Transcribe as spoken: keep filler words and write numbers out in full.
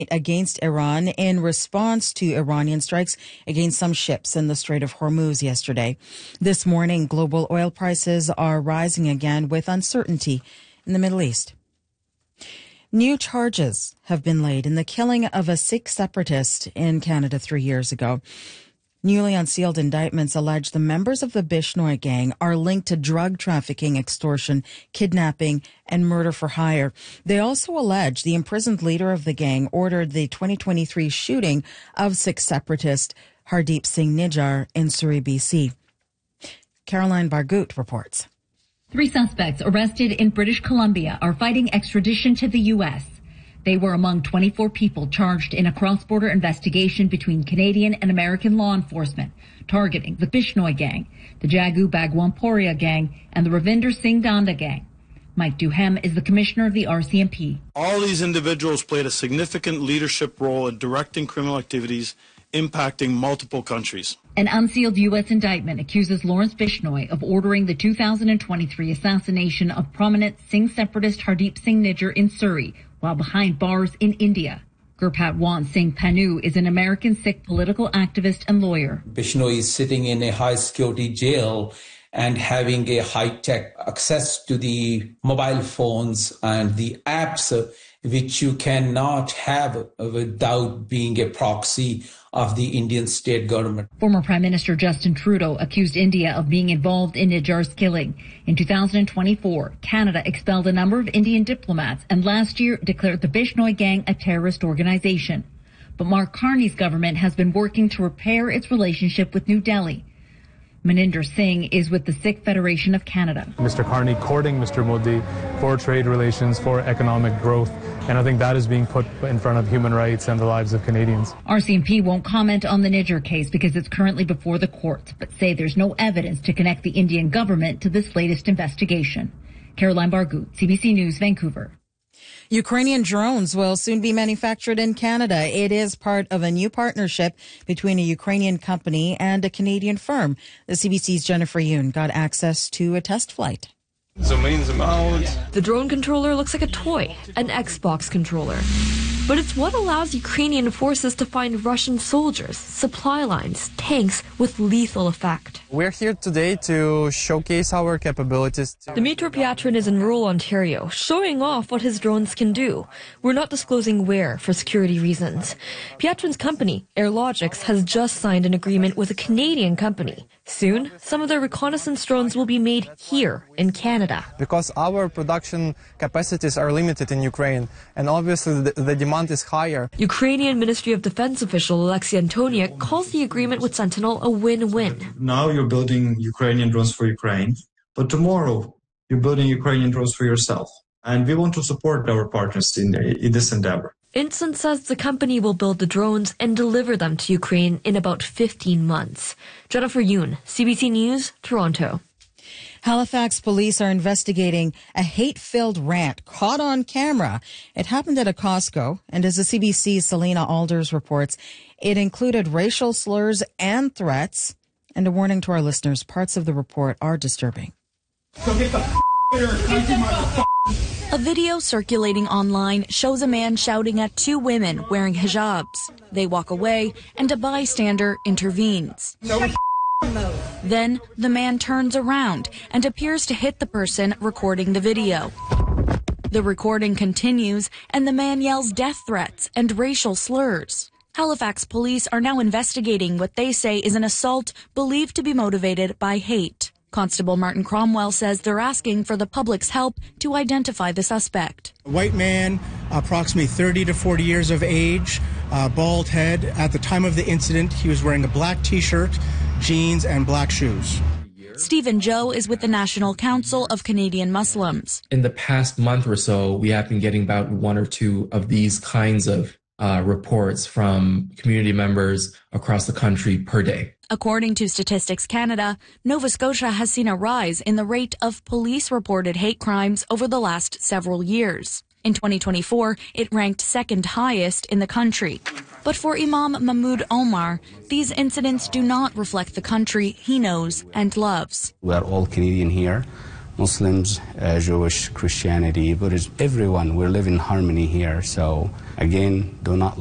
against Iran in response to Iranian strikes against some ships in the Strait of Hormuz yesterday. This morning, global oil prices are rising again with uncertainty in the Middle East. New charges have been laid in the killing of a Sikh separatist in Canada three years ago. Newly unsealed indictments allege the members of the Bishnoi gang are linked to drug trafficking, extortion, kidnapping, and murder for hire. They also allege the imprisoned leader of the gang ordered the twenty twenty-three shooting of Sikh separatist Hardeep Singh Nijjar in Surrey, B C. Caroline Bargut reports. Three suspects arrested in British Columbia are fighting extradition to the U S. They were among twenty-four people charged in a cross-border investigation between Canadian and American law enforcement, targeting the Bishnoi gang, the Jagu Bagwamporia gang, and the Ravinder Singh Danda gang. Mike Duhem is the commissioner of the R C M P. All these individuals played a significant leadership role in directing criminal activities impacting multiple countries. An unsealed U S indictment accuses Lawrence Bishnoi of ordering the two thousand twenty-three assassination of prominent Singh separatist Hardeep Singh Nijjar in Surrey, while behind bars in India. Gurpat Wan Singh Panu is an American Sikh political activist and lawyer. Bishnoi is sitting in a high-security jail and having a high-tech access to the mobile phones and the apps, which you cannot have without being a proxy of the Indian state government. Former Prime Minister Justin Trudeau accused India of being involved in Nijjar's killing. In two thousand twenty-four, Canada expelled a number of Indian diplomats and last year declared the Bishnoi gang a terrorist organization. But Mark Carney's government has been working to repair its relationship with New Delhi. Maninder Singh is with the Sikh Federation of Canada. Mister Carney courting Mister Modi for trade relations, for economic growth, and I think that is being put in front of human rights and the lives of Canadians. R C M P won't comment on the Nijjar case because it's currently before the courts, but say there's no evidence to connect the Indian government to this latest investigation. Caroline Bargut, C B C News, Vancouver. Ukrainian drones will soon be manufactured in Canada. It is part of a new partnership between a Ukrainian company and a Canadian firm. The C B C's Jennifer Yoon got access to a test flight. Zoom in, zoom out. The drone controller looks like a toy, an Xbox controller. But it's what allows Ukrainian forces to find Russian soldiers, supply lines, tanks with lethal effect. We're here today to showcase our capabilities. Dmitry Pyatrin is in rural Ontario, showing off what his drones can do. We're not disclosing where for security reasons. Pyatrin's company, Airlogics, has just signed an agreement with a Canadian company. Soon, some of their reconnaissance drones will be made here in Canada. Because our production capacities are limited in Ukraine, and obviously the, the demand is higher. Ukrainian Ministry of Defense official Alexei Antoniuk calls the agreement with Sentinel a win-win. Now you're building Ukrainian drones for Ukraine, but tomorrow you're building Ukrainian drones for yourself. And we want to support our partners in, in this endeavor. Instant says the company will build the drones and deliver them to Ukraine in about fifteen months. Jennifer Yoon, C B C News, Toronto. Halifax police are investigating a hate-filled rant caught on camera. It happened at a Costco, and as the C B C's Selena Alders reports, it included racial slurs and threats. And a warning to our listeners, parts of the report are disturbing. So get the f*** here, a video circulating online shows a man shouting at two women wearing hijabs. They walk away, and a bystander intervenes. No. Then the man turns around and appears to hit the person recording the video. The recording continues, and the man yells death threats and racial slurs. Halifax police are now investigating what they say is an assault believed to be motivated by hate. Constable Martin Cromwell says they're asking for the public's help to identify the suspect. A white man, approximately thirty to forty years of age, uh, bald head. At the time of the incident, he was wearing a black T-shirt, jeans, and black shoes. Stephen Joe is with the National Council of Canadian Muslims. In the past month or so, we have been getting about one or two of these kinds of uh, reports from community members across the country per day. According to Statistics Canada, Nova Scotia has seen a rise in the rate of police-reported hate crimes over the last several years. In twenty twenty-four, it ranked second highest in the country. But for Imam Mahmoud Omar, these incidents do not reflect the country he knows and loves. We are all Canadian here. Muslims, uh, Jewish, Christianity, Buddhism, everyone. We live in harmony here. So again, do not